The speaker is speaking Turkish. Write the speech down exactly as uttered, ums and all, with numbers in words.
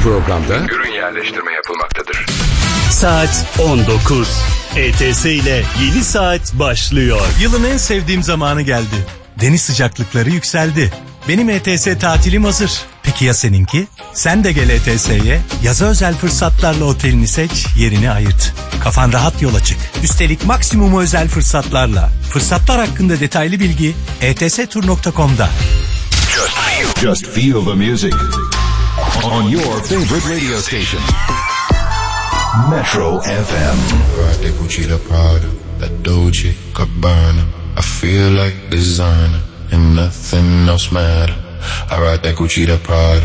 programda ürün yerleştirme yapılmaktadır. Saat on dokuz. E T S ile yeni saat başlıyor. Yılın en sevdiğim zamanı geldi. Deniz sıcaklıkları yükseldi. Benim E T S tatilim hazır. Peki ya seninki? Sen de gel E T S'ye. Yaza özel fırsatlarla otelini seç, yerini ayırt. Kafan rahat yola çık. Üstelik maksimum özel fırsatlarla. Fırsatlar hakkında detaylı bilgi e t s tur nokta com'da. Just feel, just feel the music on your favorite radio station. Metro F M. Right, that Gucci, the Prada, that Dolce, Gabbana. I feel like designer and nothing else matter. I ride that Gucci, the Prada,